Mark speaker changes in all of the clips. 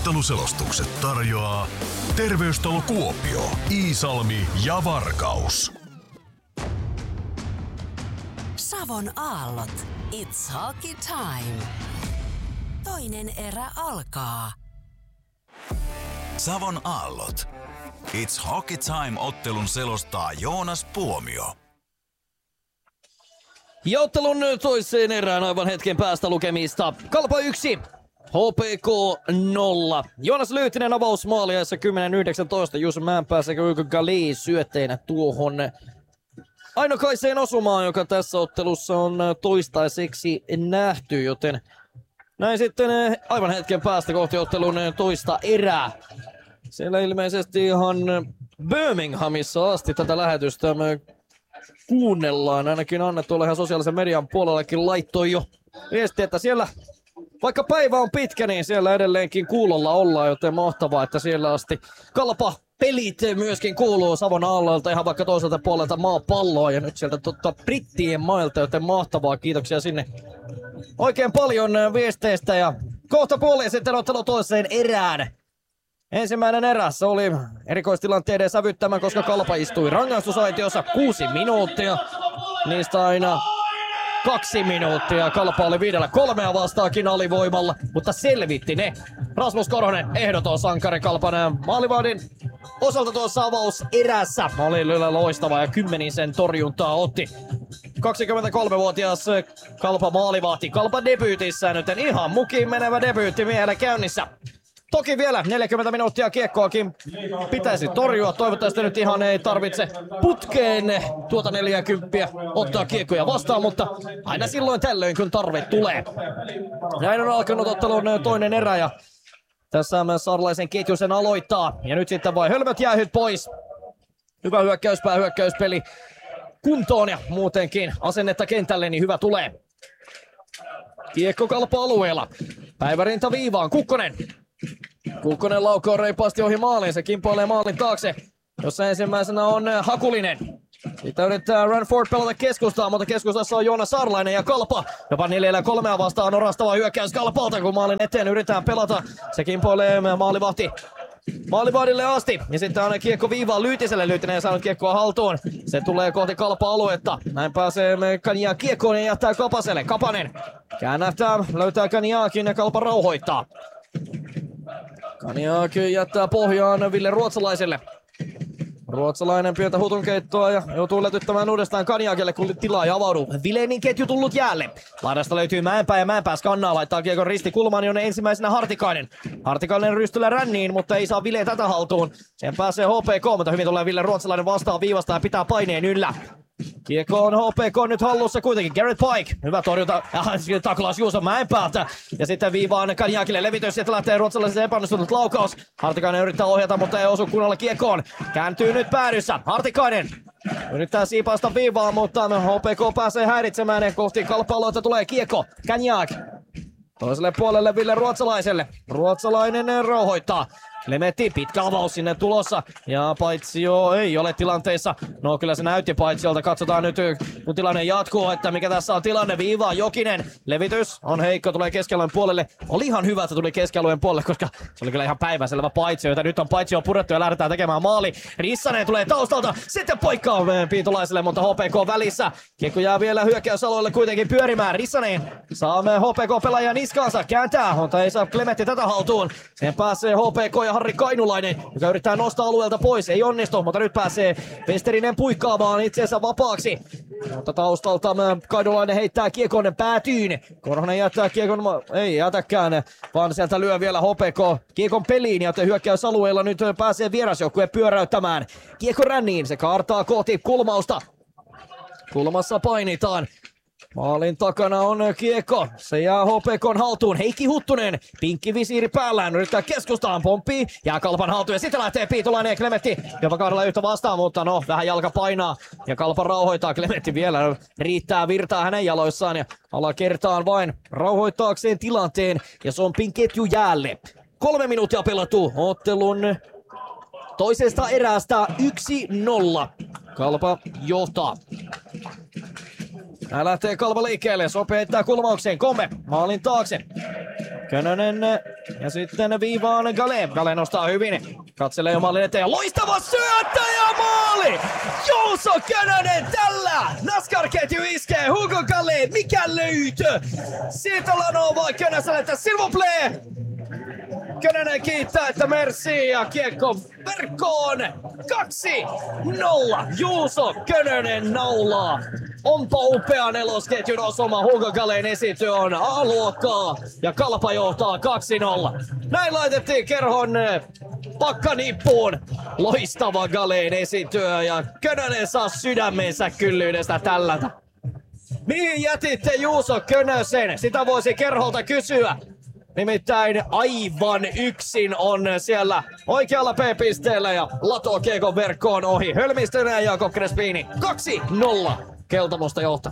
Speaker 1: Otteluselostukset tarjoaa Terveystalo Kuopio, Iisalmi ja Varkaus.
Speaker 2: Savon aallot. It's hockey time. Toinen erä alkaa.
Speaker 3: Savon aallot. It's hockey time -ottelun selostaa Joonas Puomio.
Speaker 4: Ja ottelun toiseen erään aivan hetken päästä lukemista. Kalpa 1, HPK 0. Joonas Lyytinen avausmaaliajassa 10-19. Juuso Mäenpää sekä Hugo Galli syötteinä tuohon ainokaiseen osumaan, joka tässä ottelussa on toistaiseksi nähty, joten näin sitten aivan hetken päästä kohti ottelun toista erää. Siellä ilmeisesti ihan Birminghamissa asti tätä lähetystä me kuunnellaan. Ainakin Anne tuolla ihan sosiaalisen median puolellakin laittoi jo viesti, että siellä vaikka päivä on pitkä, niin siellä edelleenkin kuulolla ollaan, joten mahtavaa, että siellä asti Kalpa pelit myöskin kuuluu Savon aallolta ihan vaikka toiselta puolelta maapalloa ja nyt sieltä brittien mailta, joten mahtavaa, kiitoksia sinne oikein paljon viesteistä ja kohta puoliin sitten ottelu toiseen erään. Ensimmäinen erässä oli erikoistilanteiden sävyttämä, koska Kalpa istui rangaistusaitiossa 6 minuuttia. Niistä aina 2 minuuttia. Kalpa oli 5-3 vastaakin alivoimalla, mutta selvitti ne. Rasmus Korhonen, ehdoton sankari Kalpan maalivahdin osalta tuossa avauserässä. Oli loistava ja 10 torjuntaa otti. 23-vuotias Kalpa maalivahti Kalpan debyytissä nyt ihan mukiin menevä debyytti vielä käynnissä. Toki vielä 40 minuuttia kiekkoakin pitäisi torjua. Toivottavasti nyt ihan ei tarvitse putkeen tuota 40 ottaa kiekkoja vastaan, mutta aina silloin tällöin kun tarve tulee. Näin on alkanut ottelun toinen erä ja tässä myös Sarlaisen ketju sen aloittaa. Ja nyt sitten vain hölmöt jäähyt pois. Hyvä hyökkäyspeli kuntoon ja muutenkin asennetta kentälle, niin hyvä tulee. Kiekko Kalpa alueella. Päivärinta viivaan. Kukkonen laukoo reippaasti ohi maaliin, se kimpoilee maalin taakse, jossa ensimmäisenä on Hakulinen. Siitä yrittää Ranford pelata keskustaa, mutta keskustassa on Joona Sarlainen ja Kalpa. Jopa 4-3 vastaan orastava hyökkäys Kalpalta, kun maalin eteen yritetään pelata. Se kimpoilee maalivahdille asti. Ja sitten on kiekko viivaan Lyytiselle. Lyytinen ei saanut kiekkoa haltuun. Se tulee kohti Kalpa-aluetta. Näin pääsee Kania kiekkoon ja jättää Kapaselle. Kapanen käännähtää, löytää Kaniakin ja Kalpa rauhoittaa. Kaniaki jättää pohjaan Ville Ruotsalaiselle. Ruotsalainen pientä hutunkeittoa ja joutuu letyttämään uudestaan Kaniakille, kun tilaa ei avaudu. Vilenin ketju tullut jäälle. Laidasta löytyy Mäenpää ja Mäenpää skannaa, laittaa kiekon ristikulmaan, jonne ensimmäisenä Hartikainen. Hartikainen rystyllä ränniin, mutta ei saa Ville tätä haltuun. Sen pääsee HPK, mutta hyvin tulee Ville Ruotsalainen vastaan viivasta ja pitää paineen yllä. Kiekko on HPK nyt hallussa kuitenkin. Garrett Pike. Hyvä torjunta. Taklaus Juuso Mäenpäältä. Ja sitten viivaan Kaniakille levitys. Sieltä lähtee ruotsalaisen epäonnistunut laukaus. Hartikainen yrittää ohjata, mutta ei osu kunnolla kiekkoon. Kääntyy nyt päädyssä. Hartikainen yrittää siipaista viivaa, mutta HPK pääsee häiritsemään. Kohti Kalpa-alueelta tulee kiekko. Kaniak. Toiselle puolelle Ville Ruotsalaiselle. Ruotsalainen rauhoittaa. Klemetti, pitkä avaus sinne tulossa. Ja Paitsio ei ole tilanteessa. No kyllä se näytti Paitsiolta. Katsotaan nyt kun tilanne jatkuu, että mikä tässä on tilanne. Viivaa Jokinen. Levitys on heikko, tulee keskialueen puolelle. Oli ihan hyvä, että tuli keskialueen puolelle, koska se oli kyllä ihan päiväselvä Paitsio. Jota nyt on Paitsio purettu ja lähdetään tekemään maali. Rissanen tulee taustalta. Sitten poikkaa Piitulaiselle, mutta HPK välissä. Kiekko jää vielä hyökkäysalueelle kuitenkin pyörimään. Rissanen saa HPK-pelaajan niskaansa. Kääntää, mutta ei saa Klemetti tätä haltuun. Sen pääsee HPK ja Harri Kainulainen, joka yrittää nostaa alueelta pois. Ei onnistu, mutta nyt pääsee Westerinen puikkaamaan itseensä vapaaksi. Mutta taustalta Kainulainen heittää kiekon päätyyn. Korhonen jättää kiekon, ei jätäkään, vaan sieltä lyö vielä HPK kiekon peliin. Ja hyökkäysalueella nyt pääsee vierasjoukkue pyöräyttämään. Kiekko ränniin, se kaartaa kohti kulmausta. Kulmassa painitaan. Maalin takana on kiekko. Se jää HPK:n haltuun. Heikki Huttunen. Pinkki visiiri päällään. Yrittää keskustaan. Pomppii. Jää Kalpan haltuun. Ja sitten lähtee Piitulainen ja Klemetti. Jopa kaudella yhtä vastaan, mutta no, vähän jalka painaa. Ja Kalpa rauhoittaa. Klemetti vielä riittää virtaa hänen jaloissaan. Ja alakertaan vain rauhoittaakseen tilanteen. Ja se on ketju jäälle. 3 minuuttia pelattu ottelun toisesta erästä 1-0. Kalpa johtaa. Tää lähtee Kalpa liikkeelle, Sope heittää kulmaukseen, Komme maalin taakse. Könönen ja sitten viivaan Gale. Gale nostaa hyvin. Katselee jo maalin eteen. Loistava syöttö ja maali! Juuso Könönen tällä! NASCAR-ketju iskee Hugo Gale. Mikä löytö? Siitä Lanova Könöselle, että s'il vous plaît! Könönen kiittää, että merci ja kiekko verkkoon. 2-0. Juuso Könönen naulaa. Onpa upea nelosketjun osuma. Hugo Galeen esityö on A-luokkaa ja Kalpa johtaa 2-0. Näin laitettiin Kerhon pakkanippuun. Loistava Galeen esityö ja Könönen saa sydämensä kyllyydestä tällätä. Mihin jätitte Juuso Könösen? Sitä voisi Kerholta kysyä. Nimittäin aivan yksin on siellä oikealla P-pisteellä ja latoo kiekon verkkoon ohi. Hölmistöneen ja Jakob Crespini 2-0 Keltamosta johtaa.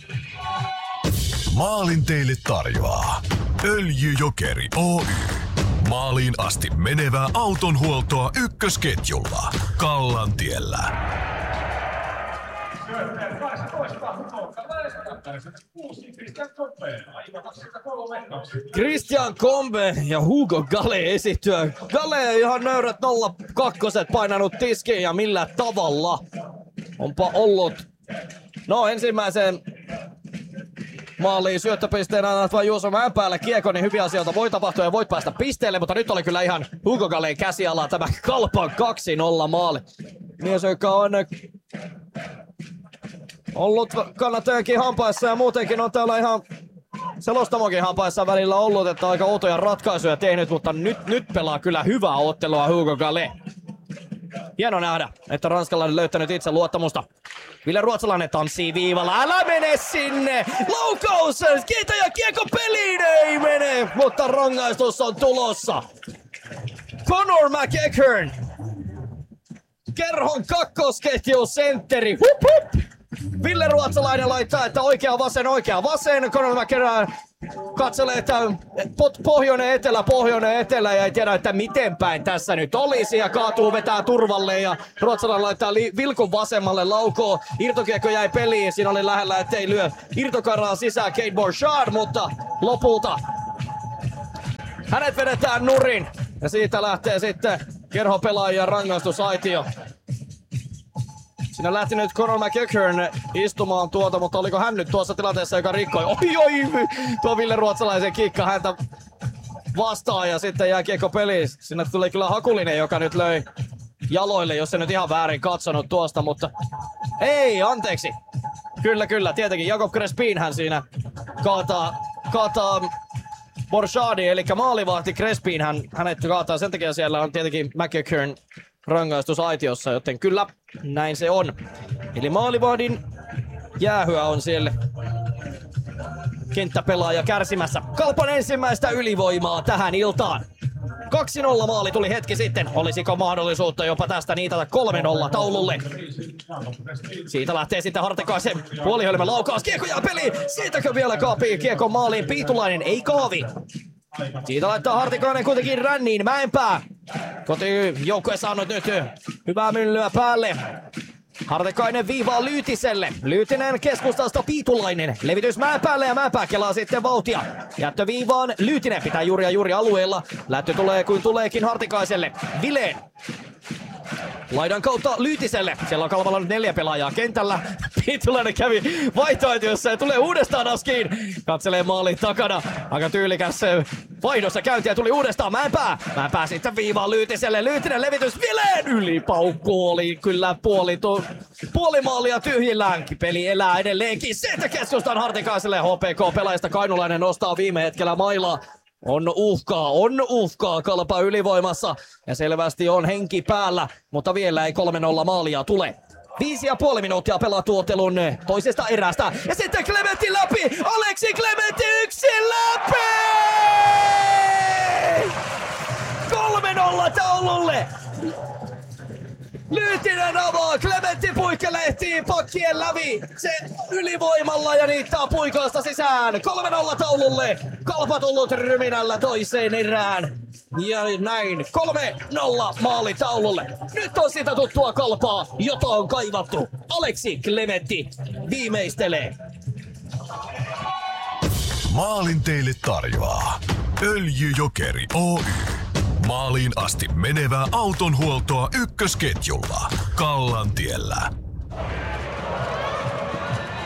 Speaker 1: Maalin teille tarjoaa Öljyjokeri Oy. Maaliin asti menevää autonhuoltoa ykkösketjulla Kallantiellä.
Speaker 4: Christian Combe ja Hugo Gale esittyä. Gale ihan nöyrät 0-2 painanut tiskiin ja millä tavalla. Onpa ollut. No ensimmäisen maaliin syöttöpisteen annat vain Juuso Mäenpäälle kiekko, niin hyviä asioita voi tapahtua ja voit päästä pisteelle, mutta nyt oli kyllä ihan Hugo Galeen käsiala tämä Kalpan 2-0 maali. Mies, joka on ollut kannattajankin hampaissa ja muutenkin on täällä ihan selostamokin hampaissa välillä ollut, että aika outoja ratkaisuja tehnyt, mutta nyt pelaa kyllä hyvää ottelua Hugo Gale. Hieno nähdä, että ranskalainen löytänyt itse luottamusta. Ville Ruotsalainen tanssii viivalla, älä mene sinne! Laukaus! Kiitä ja kiekko peliin! Ei mene, mutta rangaistus on tulossa. Conor McEachern. Kerhon kakkosketju sentteri. Hup hup! Ville Ruotsalainen laittaa, että oikea vasen. Conor McEachern katselee, että pohjoinen etelä ja ei tiedä, että miten päin tässä nyt olisi ja kaatuu vetää turvalle ja Ruotsalainen laittaa vilkun vasemmalle laukoo. Irtokiekko jäi peliin, siinä oli lähellä, ettei lyö irtokaraa sisään Kate Borchard, mutta lopulta hänet vedetään nurin ja siitä lähtee sitten kerhopelaajien rangaistusaitio. Siinä lähti nyt Conor McEachern istumaan tuota, mutta oliko hän nyt tuossa tilanteessa, joka rikkoi? Oi! Tuo Ville Ruotsalaisen kikka häntä vastaan ja sitten jää kiekko peliin. Sinne tuli kyllä Hakulinen, joka nyt löi jaloille, jos se nyt ihan väärin katsonut tuosta, mutta ei, anteeksi. Kyllä, tietenkin Jakob Crespin hän siinä kaataa Borchardin, eli maalivahti Crespin hänet kaataa. Sen takia siellä on tietenkin McEachern rangaistusaitiossa, joten kyllä näin se on. Eli maalivahdin jäähyä on siellä kenttäpelaaja kärsimässä. Kalpan ensimmäistä ylivoimaa tähän iltaan. 2-0 maali tuli hetki sitten. Olisiko mahdollisuutta jopa tästä niitata 3-0 taululle? Siitä lähtee sitten Hartikaisen puolihölmä laukaus. Kiekko jää peliin. Siitäkö vielä kaapii kiekko maaliin? Piitulainen ei kaavi. Siitä laittaa Hartikainen kuitenkin ränniin. Mäenpää. Kotijoukkue saanut nyt hyvää myllyä päälle. Hartikainen viivaa Lyytiselle. Lyytinen keskustasta Piitulainen. Levitys Mäenpäälle ja Mäenpää kelaa sitten vauhtia. Jättö viivaan. Lyytinen pitää juuri alueella. Lähtö tulee kuin tuleekin Hartikaiselle. Vileen. Laidan kautta Lyytiselle. Siellä on Kalvalla nyt 4 pelaajaa kentällä. Piitulainen kävi vaihtoehtoissa ja tulee uudestaan askiin. Katselee maalin takana. Aika tyylikäs vaihdossa käyntiä tuli uudestaan Mäenpää sitten viivaan Lyytiselle. Lyytinen levitys Vileen. Ylipaukku oli kyllä puoli maalia tyhjillään. Peli elää edelleenkin. Sieltä keskustaan Hartikaiselle. HPK-pelaajista Kainulainen nostaa viime hetkellä mailaa. On uhkaa Kalpa ylivoimassa ja selvästi on henki päällä, mutta vielä ei 3-0 maalia tule. 5,5 minuuttia pelattu ottelun toisesta erästä ja sitten Clementti läpi! Aleksi Clementti yksin läpi! 3-0 taululle! Lyytinen avaa, Clementti puikkelehtii pakkien läpi. Se ylivoimalla ja niittää puikoista sisään. 3-0 taululle. Kalpa tullut ryminällä toiseen erään. Ja näin 3-0 maali taululle. Nyt on sitä tuttua Kalpaa, jota on kaivattu. Aleksi Clementti viimeistelee.
Speaker 1: Maalin teille tarjoaa Öljyjokeri Oy. Maaliin asti menevää autonhuoltoa ykkösketjulla. Kallantiellä.